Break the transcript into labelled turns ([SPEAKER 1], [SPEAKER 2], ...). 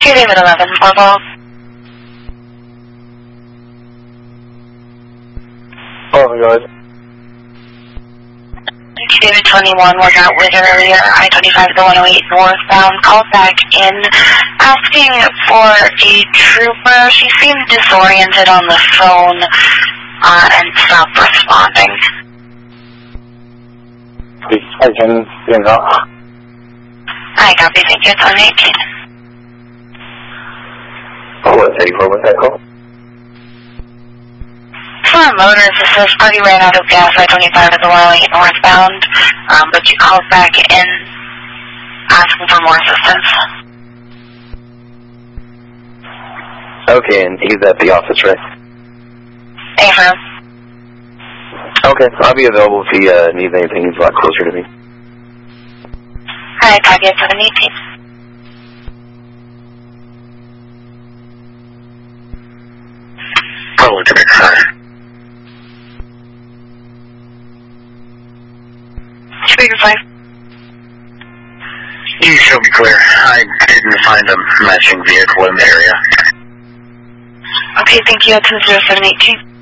[SPEAKER 1] David 11, Orville.
[SPEAKER 2] Oh my god.
[SPEAKER 1] David 21 was out with earlier, I-25 to the 108 northbound, called back in, asking for a trooper. She seemed disoriented on the phone, and stopped responding.
[SPEAKER 2] I can, you know.
[SPEAKER 1] I copy, thank you, it's on 18.
[SPEAKER 2] Oh, what's 84, what's that call?
[SPEAKER 1] For a motorist, it says party ran out of gas, I-25 to the 108 northbound, but you called back in asking for more assistance.
[SPEAKER 2] Okay, and he's at the office, right?
[SPEAKER 1] Affirm.
[SPEAKER 2] Okay, I'll be available if he needs anything. He's a lot closer to me.
[SPEAKER 1] Alright, copy, it's 718.
[SPEAKER 2] Oh, Lieutenant Carter.
[SPEAKER 1] Speaker 5.
[SPEAKER 2] You show me clear. I didn't find a matching vehicle in the area.
[SPEAKER 1] Okay, thank you, that's 0718.